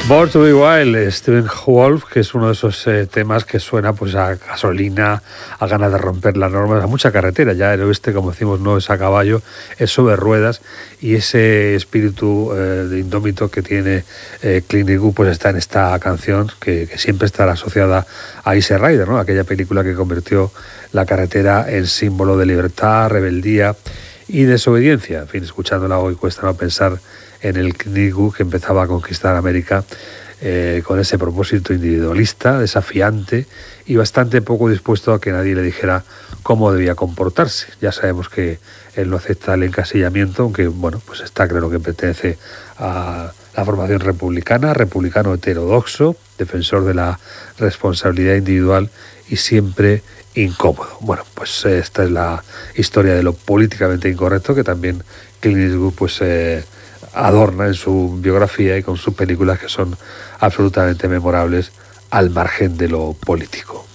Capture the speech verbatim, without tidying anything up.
Born to be Wild, Stephen Wolf, que es uno de esos eh, temas que suena pues a gasolina, a ganas de romper las normas, a mucha carretera. Ya el oeste, como decimos, no es a caballo, es sobre ruedas, y ese espíritu eh, de indómito que tiene eh, Clint Eastwood pues está en esta canción que, que siempre estará asociada a Easy Rider, ¿no? Aquella película que convirtió la carretera en símbolo de libertad, rebeldía y desobediencia. En fin, escuchándola hoy cuesta no pensar en el Clint Eastwood que empezaba a conquistar América eh, con ese propósito individualista, desafiante y bastante poco dispuesto a que nadie le dijera cómo debía comportarse. Ya sabemos que él no acepta el encasillamiento, aunque bueno, pues está claro que pertenece a la formación republicana, republicano heterodoxo, defensor de la responsabilidad individual y siempre incómodo. Bueno, pues esta es la historia de lo políticamente incorrecto que también Clint Eastwood pues eh, adorna en su biografía y con sus películas que son absolutamente memorables al margen de lo político.